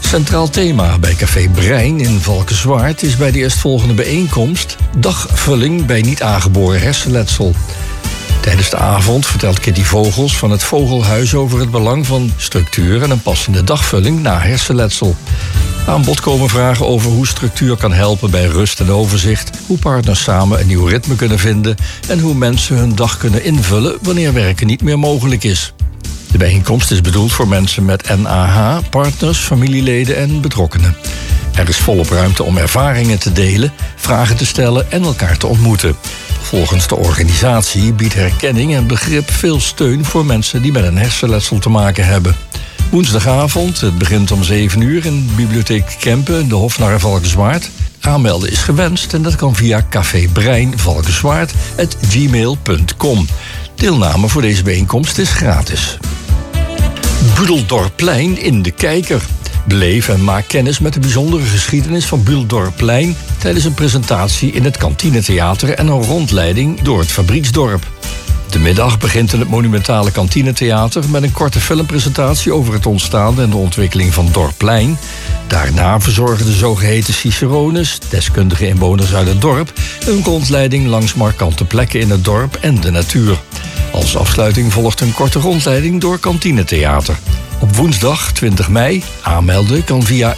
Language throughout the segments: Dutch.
Centraal thema bij Café Brein in Valkenswaard is bij de eerstvolgende bijeenkomst dagvulling bij niet aangeboren hersenletsel. Tijdens de avond vertelt Kitty Vogels van het Vogelhuis over het belang van structuur en een passende dagvulling na hersenletsel. Aan bod komen vragen over hoe structuur kan helpen bij rust en overzicht, hoe partners samen een nieuw ritme kunnen vinden en hoe mensen hun dag kunnen invullen wanneer werken niet meer mogelijk is. De bijeenkomst is bedoeld voor mensen met NAH, partners, familieleden en betrokkenen. Er is volop ruimte om ervaringen te delen, vragen te stellen en elkaar te ontmoeten. Volgens de organisatie biedt herkenning en begrip veel steun voor mensen die met een hersenletsel te maken hebben. Woensdagavond, het begint om 7 uur in Bibliotheek Kempen in de Hofnar Valkenswaard. Aanmelden is gewenst en dat kan via cafebreinvalkenswaard@gmail.com. Deelname voor deze bijeenkomst is gratis. Budeldorpplein in de Kijker. Beleef en maak kennis met de bijzondere geschiedenis van Budeldorpplein tijdens een presentatie in het Kantinetheater en een rondleiding door het fabrieksdorp. De middag begint in het monumentale Kantinetheater met een korte filmpresentatie over het ontstaan en de ontwikkeling van Dorpplein. Daarna verzorgen de zogeheten cicerones, deskundige inwoners uit het dorp, een rondleiding langs markante plekken in het dorp en de natuur. Als afsluiting volgt een korte rondleiding door Kantinetheater. Op woensdag 20 mei, aanmelden kan via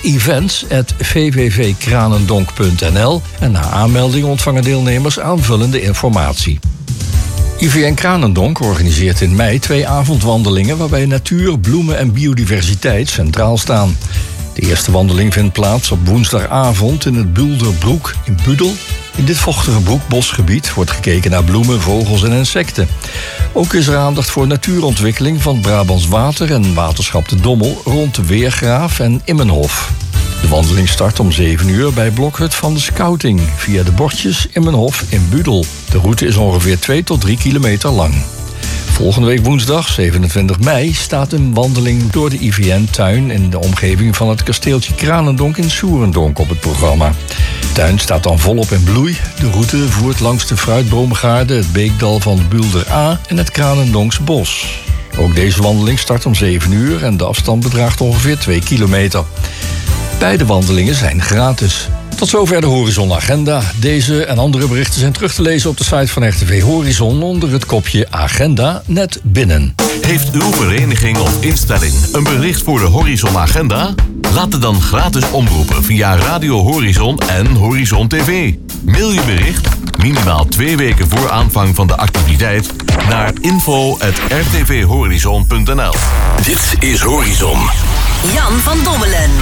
events@vvvkranendonk.nl en na aanmelding ontvangen deelnemers aanvullende informatie. IVN Kranendonk organiseert in mei 2 avondwandelingen waarbij natuur, bloemen en biodiversiteit centraal staan. De eerste wandeling vindt plaats op woensdagavond in het Bulderbroek in Budel. In dit vochtige broekbosgebied wordt gekeken naar bloemen, vogels en insecten. Ook is er aandacht voor natuurontwikkeling van Brabants Water en Waterschap de Dommel rond de Weergraaf en Immenhof. De wandeling start om 7 uur bij Blokhut van de Scouting via de bordjes Immenhof in Budel. De route is ongeveer 2 tot 3 kilometer lang. Volgende week woensdag, 27 mei, staat een wandeling door de IVN-tuin in de omgeving van het kasteeltje Kranendonk in Soerendonk op het programma. De tuin staat dan volop in bloei. De route voert langs de fruitboomgaarden, het beekdal van Bulder A en het Kranendonks bos. Ook deze wandeling start om 7 uur en de afstand bedraagt ongeveer 2 kilometer. Beide wandelingen zijn gratis. Tot zover de Horizon Agenda. Deze en andere berichten zijn terug te lezen op de site van RTV Horizon onder het kopje Agenda net binnen. Heeft uw vereniging of instelling een bericht voor de Horizon Agenda? Laat het dan gratis omroepen via Radio Horizon en Horizon TV. Mail je bericht, minimaal 2 weken voor aanvang van de activiteit, naar info@rtvhorizon.nl. Dit is Horizon. Jan van Dommelen.